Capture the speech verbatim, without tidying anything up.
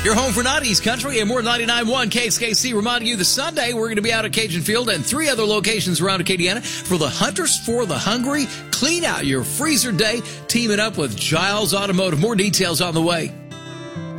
Your home for nineties country and more ninety-nine point one K S K C reminding you this Sunday we're going to be out at Cajun Field and three other locations around Acadiana for the Hunters for the Hungry. Clean out your freezer day, teaming up with Giles Automotive. More details on the way.